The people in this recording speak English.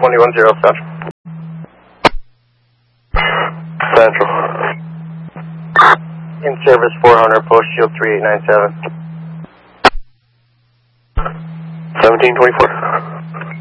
1721 Central. Central. In service 400, post shield 3897. 1724.